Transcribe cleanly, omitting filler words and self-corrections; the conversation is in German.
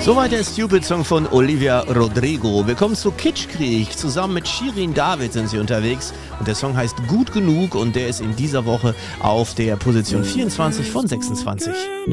Soweit der Stupid-Song von Olivia Rodrigo. Wir kommen zu Kitschkrieg. Zusammen mit Shirin David sind sie unterwegs. Und der Song heißt Gut genug und der ist in dieser Woche auf der Position 24 von 26.